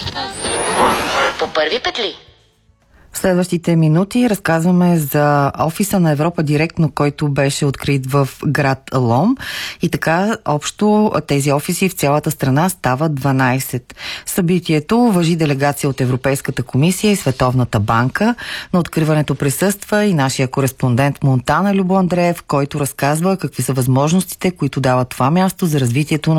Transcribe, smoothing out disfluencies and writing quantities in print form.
По първи петли. В следващите минути разказваме за офиса на Европа директно, който беше открит в град Лом. И така, общо тези офиси в цялата страна стават 12. Събитието важи делегация от Европейската комисия и Световната банка. На откриването присъства и нашия кореспондент Монтана Любо Андреев, който разказва какви са възможностите, които дават това място за развитието на